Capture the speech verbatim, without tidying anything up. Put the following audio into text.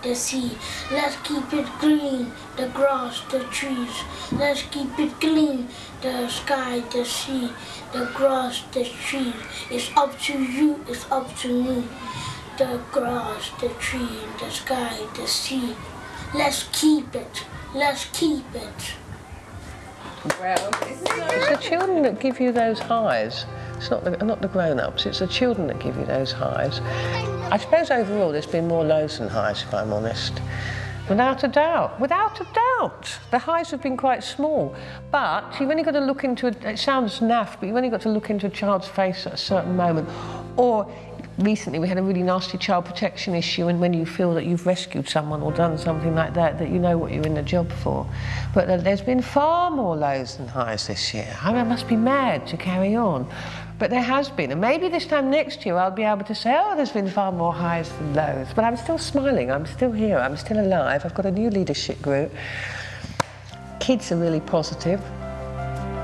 the sea. Let's keep it green, the grass, the trees. Let's keep it clean, the sky, the sea, the grass, the trees. It's up to you, it's up to me. The grass, the tree, the sky, the sea. Let's keep it, let's keep it. Well, it's the children that give you those highs. It's not the, not the grown-ups, it's the children that give you those highs. I suppose overall there's been more lows than highs, if I'm honest. Without a doubt, without a doubt. The highs have been quite small, but you've only got to look into, a, it sounds naff, but you've only got to look into a child's face at a certain moment. Or recently we had a really nasty child protection issue, and when you feel that you've rescued someone or done something like that, that you know what you're in the job for. But uh, there's been far more lows than highs this year. I, mean, I must be mad to carry on. But there has been, and maybe this time next year I'll be able to say, oh, there's been far more highs than lows. But I'm still smiling, I'm still here, I'm still alive. I've got a new leadership group. Kids are really positive.